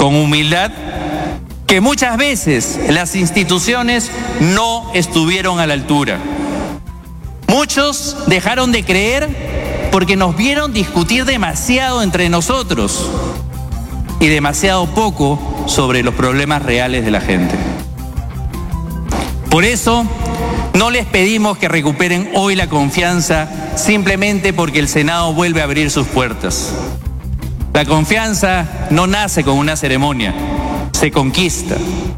con humildad que muchas veces las instituciones no estuvieron a la altura. Muchos dejaron de creer porque nos vieron discutir demasiado entre nosotros y demasiado poco sobre los problemas reales de la gente. Por eso, no les pedimos que recuperen hoy la confianza simplemente porque el Senado vuelve a abrir sus puertas. La confianza no nace con una ceremonia, se conquista.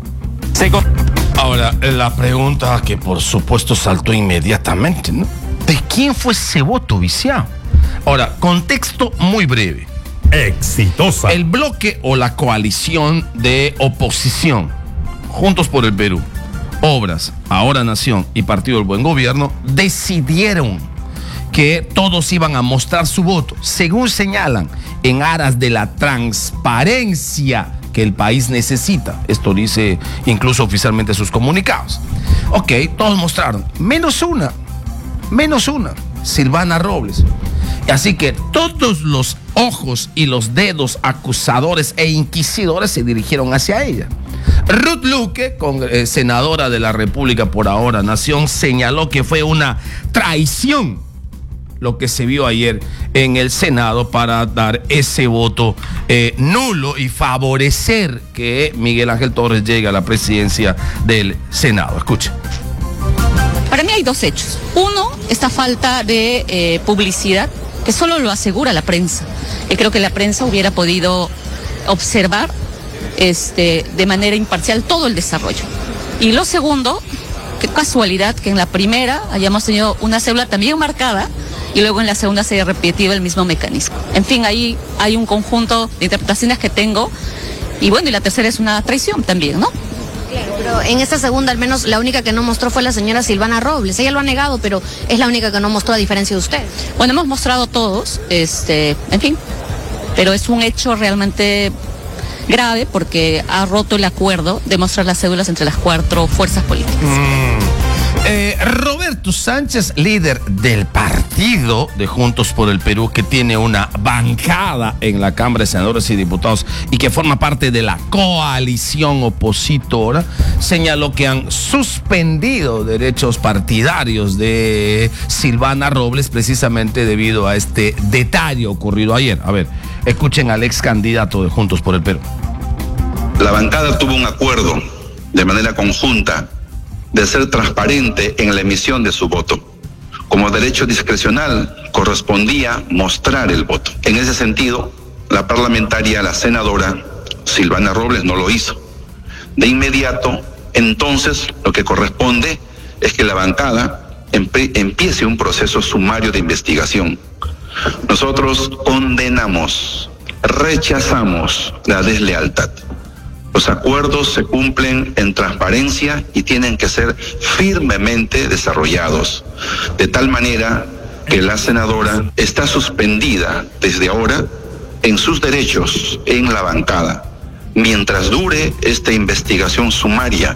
Ahora, la pregunta que por supuesto saltó inmediatamente, ¿no? ¿De quién fue ese voto viciado? Ahora, contexto muy breve. Exitosa. El bloque o la coalición de oposición, Juntos por el Perú, Obras, Ahora Nación y Partido del Buen Gobierno, decidieron que todos iban a mostrar su voto, según señalan, en aras de la transparencia que el país necesita. Esto dice incluso oficialmente sus comunicados. Ok, todos mostraron, menos una, Silvana Robles. Así que todos los ojos y los dedos acusadores e inquisidores se dirigieron hacia ella. Ruth Luque, senadora de la República por Ahora Nación, señaló que fue una traición lo que se vio ayer en el Senado para dar ese voto nulo y favorecer que Miguel Ángel Torres llegue a la presidencia del Senado. Escuchen. Para mí hay dos hechos. Uno, esta falta de publicidad que solo lo asegura la prensa. Y creo que la prensa hubiera podido observar de manera imparcial todo el desarrollo. Y lo segundo, qué casualidad que en la primera hayamos tenido una cédula también marcada y luego en la segunda se haya repetido el mismo mecanismo. En fin, ahí hay un conjunto de interpretaciones que tengo. Y bueno, y la tercera es una traición también, ¿no? Claro, pero en esta segunda al menos la única que no mostró fue la señora Silvana Robles. Ella lo ha negado, pero es la única que no mostró a diferencia de usted. Bueno, hemos mostrado todos, en fin, pero es un hecho realmente grave porque ha roto el acuerdo de mostrar las cédulas entre las 4 fuerzas políticas. Roberto Sánchez, líder del partido de Juntos por el Perú, que tiene una bancada en la Cámara de Senadores y Diputados y que forma parte de la coalición opositora, señaló que han suspendido derechos partidarios de Silvana Robles precisamente debido a este detalle ocurrido ayer. A ver, escuchen al ex candidato de Juntos por el Perú. La bancada tuvo un acuerdo de manera conjunta de ser transparente en la emisión de su voto. Como derecho discrecional, correspondía mostrar el voto. En ese sentido, la parlamentaria, la senadora Silvana Robles, no lo hizo. De inmediato, entonces, lo que corresponde es que la bancada empiece un proceso sumario de investigación. Nosotros condenamos, rechazamos la deslealtad. Los acuerdos se cumplen en transparencia y tienen que ser firmemente desarrollados, de tal manera que la senadora está suspendida desde ahora en sus derechos en la bancada, mientras dure esta investigación sumaria.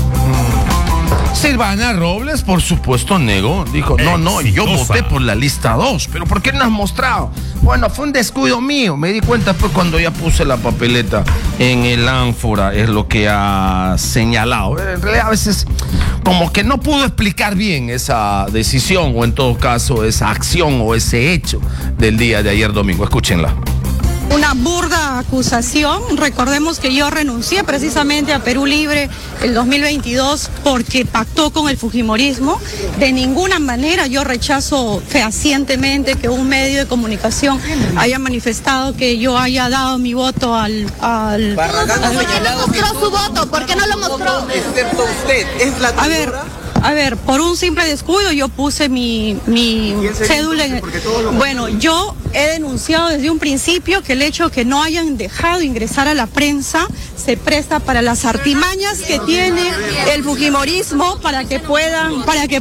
Silvana Robles, por supuesto, negó. Dijo, no, yo voté por la lista 2. ¿Pero por qué no has mostrado? Bueno, fue un descuido mío. Me di cuenta pues cuando ya puse la papeleta en el ánfora, es lo que ha señalado. En realidad a veces como que no pudo explicar bien esa decisión o en todo caso esa acción o ese hecho del día de ayer domingo. Escúchenla. Una burda acusación. Recordemos que yo renuncié precisamente a Perú Libre el 2022 porque pactó con el fujimorismo. De ninguna manera yo rechazo fehacientemente que un medio de comunicación haya manifestado que yo haya dado mi voto al ¿Por qué no mostró su voto? ¿Por qué no lo mostró? Excepto usted, es la traidora. A ver, por un simple descuido yo puse mi cédula en... Bueno, yo he denunciado desde un principio que el hecho de que no hayan dejado ingresar a la prensa se presta para las artimañas que tiene el fujimorismo para que puedan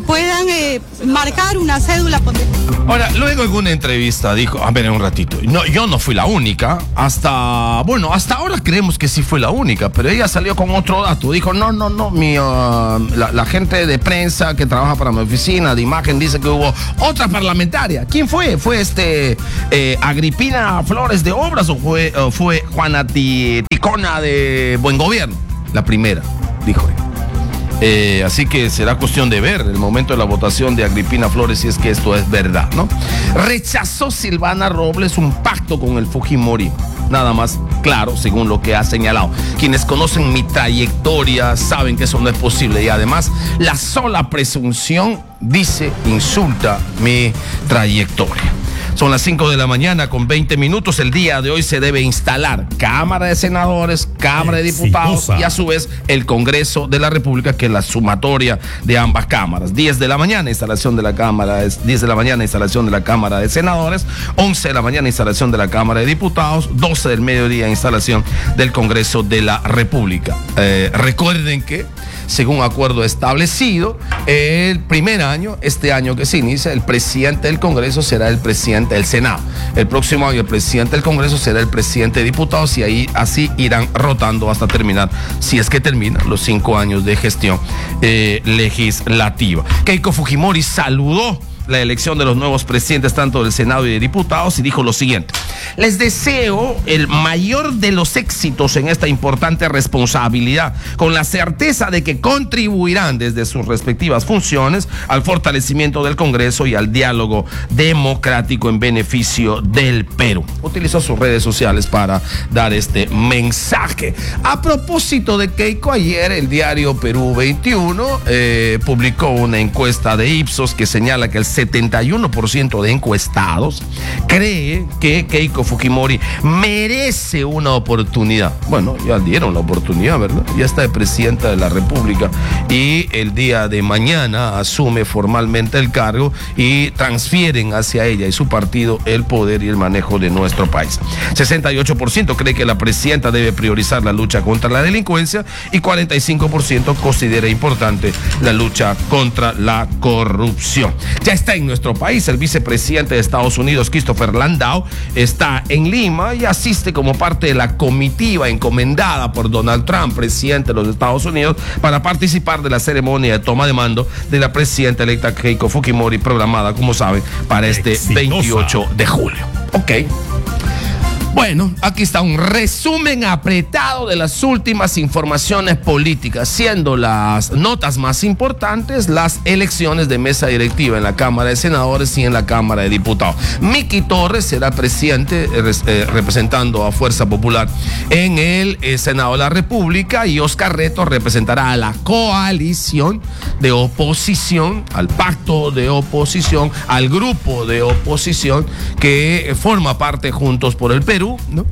marcar una cédula. Ahora, luego en una entrevista dijo, a ver, un ratito, no, yo no fui la única, hasta ahora creemos que sí fue la única, pero ella salió con otro dato, dijo, no, la gente de prensa prensa que trabaja para mi oficina de imagen dice que hubo otra parlamentaria. ¿Quién fue? ¿Fue Agripina Flores de Obras o fue Juana Ticona de Buen Gobierno? La primera, dijo él. Así que será cuestión de ver el momento de la votación de Agripina Flores si es que esto es verdad, ¿no? Rechazó Silvana Robles un pacto con el Fujimori. Nada más claro, según lo que ha señalado. Quienes conocen mi trayectoria saben que eso no es posible y además la sola presunción dice, insulta mi trayectoria. Son las 5 de la mañana con 20 minutos. El día de hoy se debe instalar Cámara de Senadores, Cámara de Diputados y a su vez el Congreso de la República, que es la sumatoria de ambas cámaras. 10 de la mañana, instalación de la Cámara, 10 de la mañana, instalación de la Cámara de Senadores, 11 de la mañana, instalación de la Cámara de Diputados, 12 del mediodía, instalación del Congreso de la República. Recuerden que, según acuerdo establecido, el primer año, este año que se inicia, el presidente del Congreso será el presidente del Senado. El próximo año el presidente del Congreso será el presidente de diputados y ahí así irán rotando hasta terminar, si es que terminan los 5 años de gestión legislativa. Keiko Fujimori saludó la elección de los nuevos presidentes tanto del Senado y de diputados y dijo lo siguiente: les deseo el mayor de los éxitos en esta importante responsabilidad, con la certeza de que contribuirán desde sus respectivas funciones al fortalecimiento del Congreso y al diálogo democrático en beneficio del Perú. Utilizó sus redes sociales para dar este mensaje. A propósito de Keiko, ayer el diario Perú 21 publicó una encuesta de Ipsos que señala que el 71% de encuestados cree que Keiko Fujimori merece una oportunidad. Bueno, ya dieron la oportunidad, ¿verdad? Ya está de presidenta de la República y el día de mañana asume formalmente el cargo y transfieren hacia ella y su partido el poder y el manejo de nuestro país. 68% cree que la presidenta debe priorizar la lucha contra la delincuencia y 45% considera importante la lucha contra la corrupción. Ya está en nuestro país el vicepresidente de Estados Unidos, Christopher Landau, está en Lima y asiste como parte de la comitiva encomendada por Donald Trump, presidente de los Estados Unidos, para participar de la ceremonia de toma de mando de la presidenta electa Keiko Fujimori, programada, como saben, para este 28 de julio. Ok. Bueno, aquí está un resumen apretado de las últimas informaciones políticas, siendo las notas más importantes las elecciones de mesa directiva en la Cámara de Senadores y en la Cámara de Diputados. Miki Torres será presidente representando a Fuerza Popular en el Senado de la República y Oscar Reto representará a la coalición de oposición, al pacto de oposición, al grupo de oposición que forma parte Juntos por el Perú, ¿no?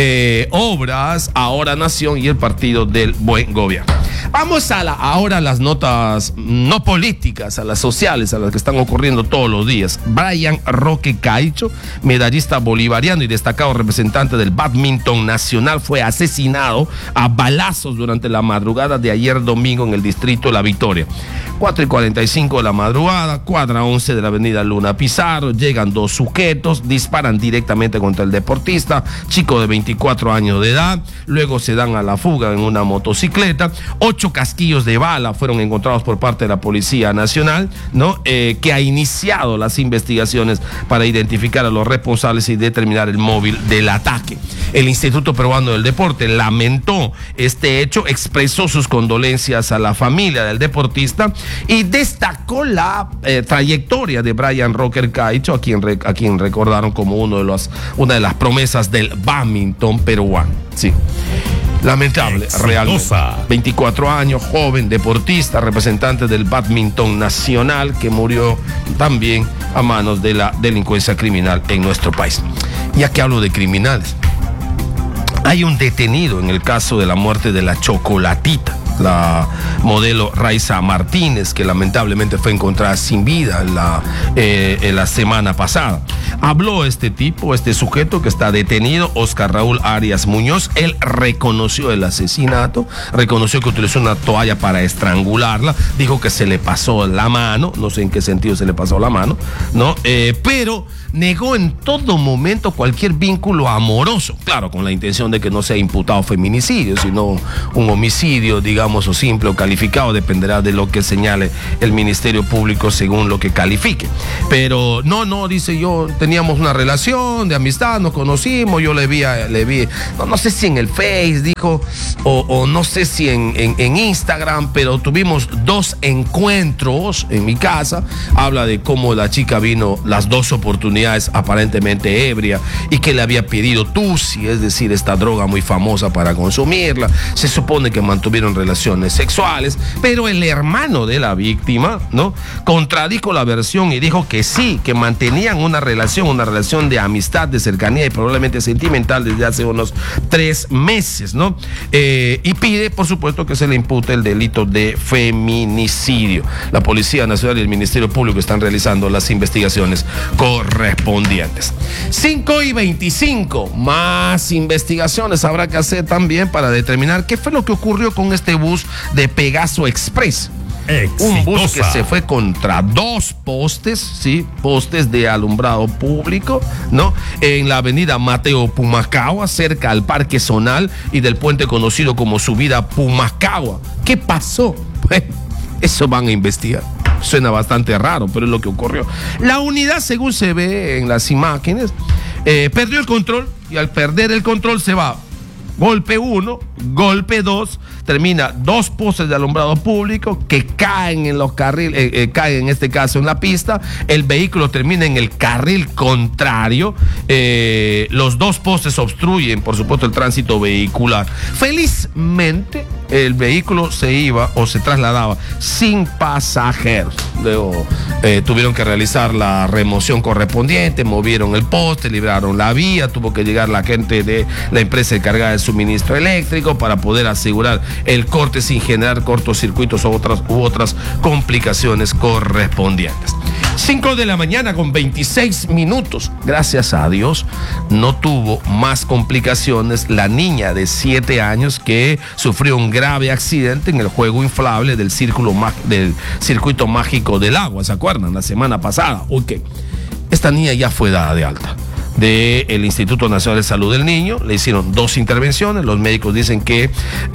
Obras, Ahora Nación y el Partido del Buen Gobierno. Vamos ahora a las notas no políticas, a las sociales, a las que están ocurriendo todos los días. Brian Roque Caicho, medallista bolivariano y destacado representante del bádminton nacional, fue asesinado a balazos durante la madrugada de ayer domingo en el distrito La Victoria. 4:45 de la madrugada, cuadra 11 de la avenida Luna Pizarro, llegan 2 sujetos, disparan directamente contra el deportista, chico de 24 años de edad, luego se dan a la fuga en una motocicleta. 8 casquillos de bala fueron encontrados por parte de la Policía Nacional, ¿no? Que ha iniciado las investigaciones para identificar a los responsables y determinar el móvil del ataque. El Instituto Peruano del Deporte lamentó este hecho, expresó sus condolencias a la familia del deportista y destacó la trayectoria de Brian Roque Caicho, a quien recordaron como una de las promesas del bádminton peruano. Sí. Lamentable, realmente. 24 años, joven, deportista, representante del bádminton nacional, que murió también a manos de la delincuencia criminal en nuestro país. Ya que hablo de criminales, hay un detenido en el caso de la muerte de la Chocolatita, la modelo Raiza Martínez, que lamentablemente fue encontrada sin vida en la semana pasada. Habló este sujeto que está detenido, Oscar Raúl Arias Muñoz. Él reconoció el asesinato, reconoció que utilizó una toalla para estrangularla, dijo que se le pasó la mano, no sé en qué sentido se le pasó la mano, ¿no? Pero negó en todo momento cualquier vínculo amoroso, claro, con la intención de que no sea imputado feminicidio, sino un homicidio, digamos, famoso simple o calificado, dependerá de lo que señale el Ministerio Público según lo que califique. Pero no, dice, yo teníamos una relación de amistad, nos conocimos, yo le vi, no sé si en el Face dijo, o no sé si en Instagram, pero tuvimos 2 encuentros en mi casa. Habla de cómo la chica vino las 2 oportunidades aparentemente ebria y que le había pedido tusi, es decir, esta droga muy famosa para consumirla. Se supone que mantuvieron relaciones sexuales, pero el hermano de la víctima, ¿no?, contradijo la versión y dijo que sí, que mantenían una relación de amistad, de cercanía y probablemente sentimental desde hace unos 3 meses, ¿no? Y pide, por supuesto, que se le impute el delito de feminicidio. La Policía Nacional y el Ministerio Público están realizando las investigaciones correspondientes. 5:25, más investigaciones habrá que hacer también para determinar qué fue lo que ocurrió con este bus de Pegaso Express. Un bus que se fue contra 2 postes, ¿sí? Postes de alumbrado público, ¿no? En la avenida Mateo Pumacagua, cerca al Parque Zonal y del puente conocido como Subida Pumacagua. ¿Qué pasó? Pues eso van a investigar. Suena bastante raro, pero es lo que ocurrió. La unidad, según se ve en las imágenes, perdió el control y al perder el control se va. Golpe 1, golpe 2, termina 2 postes de alumbrado público que caen en los carriles, caen en este caso en la pista. El vehículo termina en el carril contrario. Los 2 postes obstruyen, por supuesto, el tránsito vehicular. Felizmente, el vehículo se iba o se trasladaba sin pasajeros. Luego tuvieron que realizar la remoción correspondiente, movieron el poste, libraron la vía, tuvo que llegar la gente de la empresa encargada de suministro eléctrico para poder asegurar el corte sin generar cortocircuitos u otras complicaciones correspondientes. 5 de la mañana con 26 minutos. Gracias a Dios no tuvo más complicaciones la niña de 7 años que sufrió un grave accidente en el juego inflable del circuito mágico del agua. ¿Se acuerdan? La semana pasada. Ok. Esta niña ya fue dada de alta del Instituto Nacional de Salud del Niño. Le hicieron 2 intervenciones. Los médicos dicen que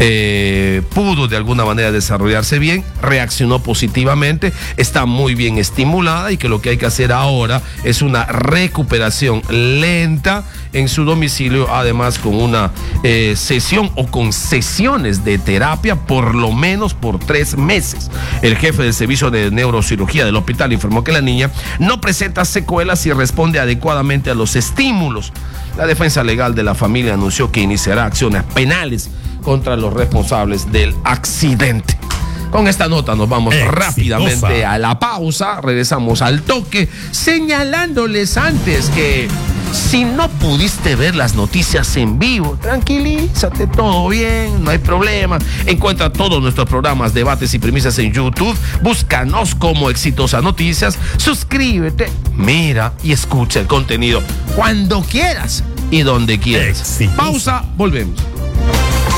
pudo de alguna manera desarrollarse bien, reaccionó positivamente, está muy bien estimulada y que lo que hay que hacer ahora es una recuperación lenta en su domicilio, además con una sesión o con sesiones de terapia por lo menos por 3 meses. El jefe del servicio de neurocirugía del hospital informó que la niña no presenta secuelas y responde adecuadamente a los estímulos. La defensa legal de la familia anunció que iniciará acciones penales contra los responsables del accidente. Con esta nota nos vamos rápidamente a la pausa, regresamos al toque, señalándoles antes que si no pudiste ver las noticias en vivo, tranquilízate, todo bien, no hay problema. Encuentra todos nuestros programas, debates y premisas en YouTube. Búscanos como Exitosa Noticias. Suscríbete, mira y escucha el contenido cuando quieras y donde quieras. Pausa, volvemos.